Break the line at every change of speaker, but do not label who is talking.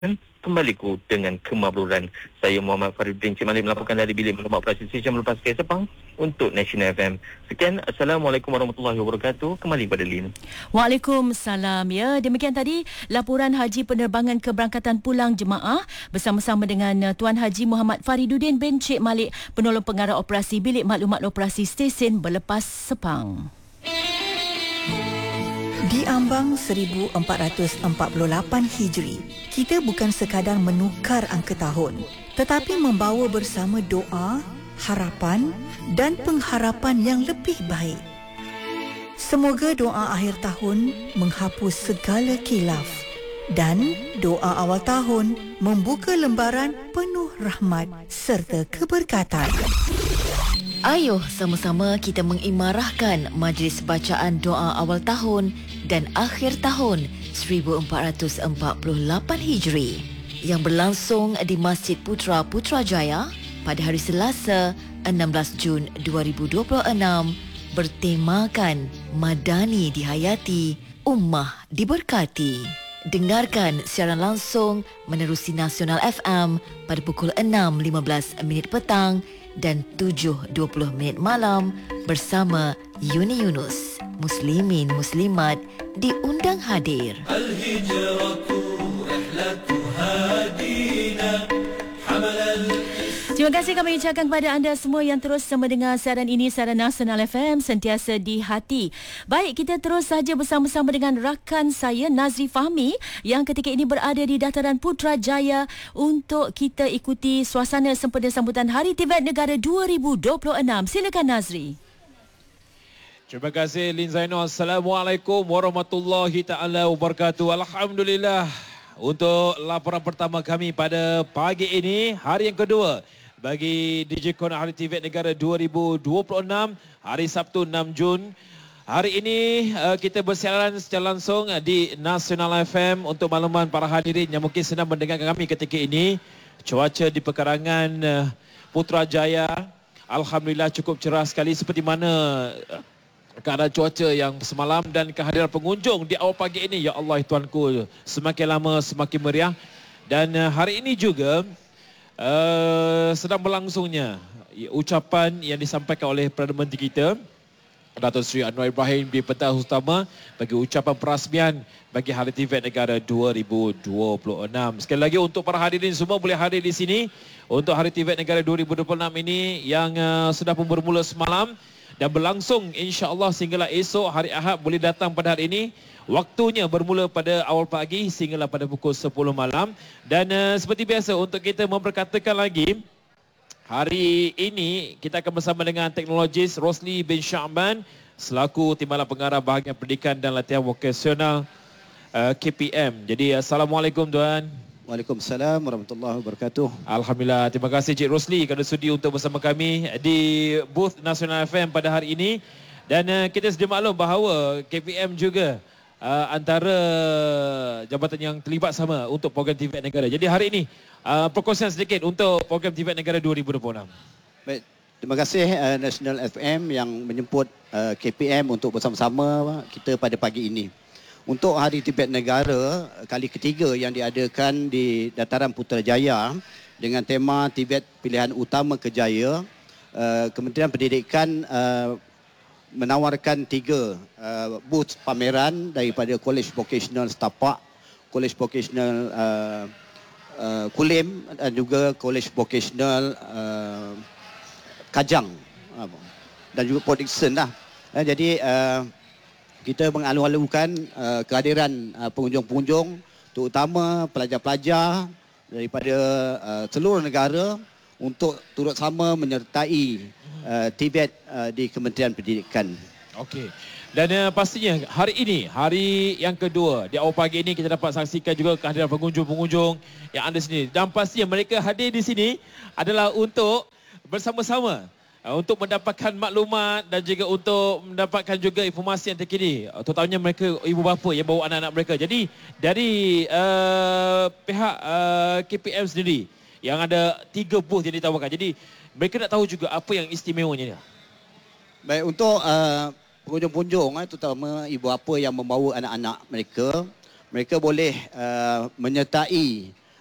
Kembaliku dengan kemabluran. Saya Muhammad Faridin Cik Malik melaporkan dari bilik maklumat operasi Sejam melepas ke Sepang untuk National FM. Sekian, Assalamualaikum warahmatullahi wabarakatuh. Kembali pada Lin.
Waalaikumsalam. Ya, demikian tadi laporan haji penerbangan keberangkatan pulang jemaah bersama-sama dengan Tuan Haji Muhammad Fariduddin bin Cik Malik, penolong pengarah operasi bilik maklumat operasi stesen berlepas Sepang.
Di ambang 1448 Hijri, kita bukan sekadar menukar angka tahun, tetapi membawa bersama doa, harapan dan pengharapan yang lebih baik. Semoga doa akhir tahun menghapus segala khilaf dan doa awal tahun membuka lembaran penuh rahmat serta keberkatan.
Ayuh sama-sama kita mengimarahkan majlis bacaan doa awal tahun dan akhir tahun 1448 Hijri yang berlangsung di Masjid Putra Putrajaya pada hari Selasa 16 Jun 2026 bertemakan Madani dihayati, Ummah diberkati. Dengarkan siaran langsung menerusi Nasional FM pada pukul 6.15 petang dan 7.20 malam bersama Yuni Yunus. Muslimin Muslimat diundang hadir. Terima kasih kami ucapkan kepada anda semua yang terus mendengar siaran ini, siaran Nasional FM, sentiasa di hati. Baik, kita terus saja bersama-sama dengan rakan saya Nazri Fahmi yang ketika ini berada di Dataran Putrajaya untuk kita ikuti suasana sempena sambutan Hari Tibet Negara 2026. Silakan Nazri.
Terima kasih Lin Zainal. Assalamualaikum warahmatullahi taala wabarakatuh. Alhamdulillah, untuk laporan pertama kami pada pagi ini, hari yang kedua bagi DJ Kon Hari Tibet Negara 2026, hari Sabtu 6 Jun. Hari ini kita bersiaran secara langsung di Nasional FM untuk makluman para hadirin yang mungkin senang mendengar kami ketika ini. Cuaca di pekarangan Putrajaya alhamdulillah cukup cerah sekali, seperti mana keadaan cuaca yang semalam dan kehadiran pengunjung di awal pagi ini. Ya Allah Tuanku, semakin lama semakin meriah. Dan hari ini juga sedang berlangsungnya ucapan yang disampaikan oleh Perdana Menteri kita Datuk Seri Anwar Ibrahim di pentas utama bagi ucapan perasmian bagi Hari Tibet Negara 2026. Sekali lagi untuk para hadirin semua boleh hadir di sini untuk Hari Tibet Negara 2026 ini yang sudah pun bermula semalam dan berlangsung insya-Allah sehinggalah esok hari Ahad boleh datang pada hari ini. Waktunya bermula pada awal pagi sehinggalah pada pukul 10 malam. Dan seperti biasa untuk kita memperkatakan lagi, hari ini kita akan bersama dengan teknologis Rosli bin Sya'ban selaku Timbalan Pengarah Bahagian Pendidikan dan Latihan Vokasional KPM. Jadi Assalamualaikum Tuan.
Waalaikumsalam warahmatullahi wabarakatuh.
Alhamdulillah, terima kasih Cik Rosli kerana sudi untuk bersama kami di booth Nasional FM pada hari ini. Dan kita sedia maklum bahawa KPM juga antara jabatan yang terlibat sama untuk program Tibet Negara. Jadi hari ini perkongsian sedikit untuk program Tibet Negara 2026.
Baik, terima kasih National FM yang menjemput KPM untuk bersama-sama kita pada pagi ini. Untuk Hari Tibet Negara kali ketiga yang diadakan di Dataran Putrajaya dengan tema Tibet Pilihan Utama Kejaya, Kementerian Pendidikan menawarkan 3 booth pameran daripada College Vocational Setapak, College Vocational Kulim dan juga College Vocational Kajang dan juga Port Dickson lah. Jadi kita mengalu-alukan kehadiran pengunjung-pengunjung, terutama pelajar-pelajar daripada seluruh negara untuk turut sama menyertai Tibet di Kementerian Pendidikan.
Okey. Dan pastinya hari ini, hari yang kedua, di awal pagi ini kita dapat saksikan juga kehadiran pengunjung-pengunjung yang ada sini. Dan pastinya mereka hadir di sini adalah untuk bersama-sama untuk mendapatkan maklumat dan juga untuk mendapatkan juga informasi yang terkini, terutamanya mereka ibu bapa yang bawa anak-anak mereka. Jadi dari pihak KPM sendiri yang ada 3 booth yang ditawarkan. Jadi mereka nak tahu juga apa yang istimewanya dia.
Baik, untuk pengunjung-pengunjung terutama ibu bapa yang membawa anak-anak mereka, mereka boleh menyertai